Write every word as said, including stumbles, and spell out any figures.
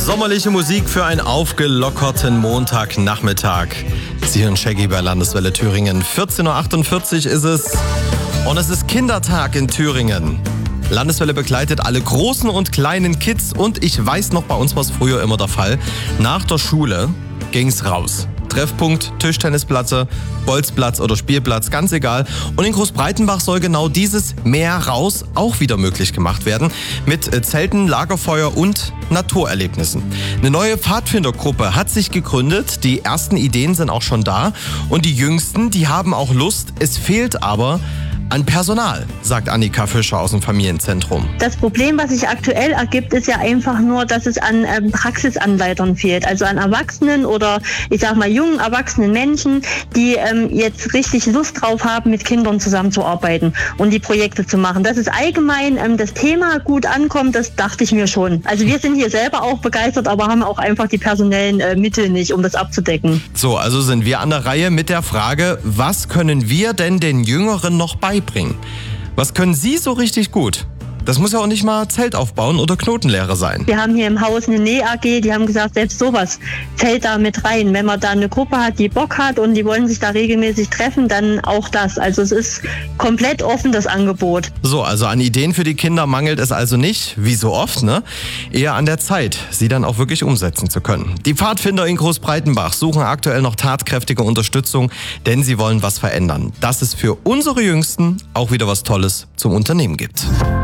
Sommerliche Musik für einen aufgelockerten Montagnachmittag. Sie hören Shaggy bei Landeswelle Thüringen. vierzehn Uhr achtundvierzig ist es und es ist Kindertag in Thüringen. Landeswelle begleitet alle großen und kleinen Kids und ich weiß noch, bei uns war es früher immer der Fall. Nach der Schule ging's raus. Treffpunkt, Tischtennisplatte, Bolzplatz oder Spielplatz, ganz egal. Und in Großbreitenbach soll genau dieses Mehr raus auch wieder möglich gemacht werden. Mit Zelten, Lagerfeuer und Naturerlebnissen. Eine neue Pfadfindergruppe hat sich gegründet. Die ersten Ideen sind auch schon da. Und die Jüngsten, die haben auch Lust. Es fehlt aber an Personal, sagt Annika Fischer aus dem Familienzentrum. Das Problem, was sich aktuell ergibt, ist ja einfach nur, dass es an ähm, Praxisanleitern fehlt. Also an Erwachsenen oder ich sag mal jungen, erwachsenen Menschen, die ähm, jetzt richtig Lust drauf haben, mit Kindern zusammenzuarbeiten und die Projekte zu machen. Dass es allgemein ähm, das Thema gut ankommt, das dachte ich mir schon. Also wir sind hier selber auch begeistert, aber haben auch einfach die personellen äh, Mittel nicht, um das abzudecken. So, also sind wir an der Reihe mit der Frage, was können wir denn den Jüngeren noch beibringen? Was können Sie so richtig gut? Das muss ja auch nicht mal Zelt aufbauen oder Knotenlehre sein. Wir haben hier im Haus eine Näh-A G, die haben gesagt, selbst sowas fällt da mit rein. Wenn man da eine Gruppe hat, die Bock hat und die wollen sich da regelmäßig treffen, dann auch das. Also es ist komplett offen, das Angebot. So, also an Ideen für die Kinder mangelt es also nicht, wie so oft, ne? Eher an der Zeit, sie dann auch wirklich umsetzen zu können. Die Pfadfinder in Großbreitenbach suchen aktuell noch tatkräftige Unterstützung, denn sie wollen was verändern. Dass es für unsere Jüngsten auch wieder was Tolles zum Unternehmen gibt.